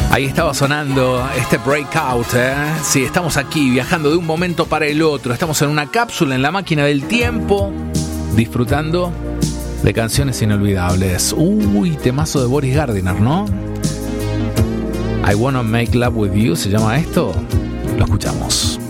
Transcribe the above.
Ahí estaba sonando este Breakout, Sí, estamos aquí viajando de un momento para el otro. Estamos en una cápsula en la máquina del tiempo, disfrutando de canciones inolvidables. Uy, temazo de Boris Gardiner, ¿no? I Wanna Make Love With You, ¿se llama esto? Lo escuchamos.